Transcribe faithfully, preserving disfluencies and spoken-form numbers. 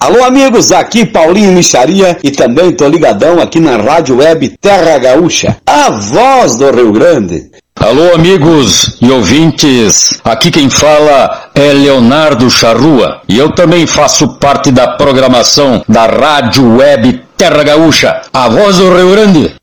Alô, amigos, aqui Paulinho Micharia e também tô ligadão aqui na Rádio Web Terra Gaúcha, a voz do Rio Grande. Alô, amigos e ouvintes, aqui quem fala é Leonardo Charrua e eu também faço parte da programação da Rádio Web Terra Gaúcha, a voz do Rio Grande.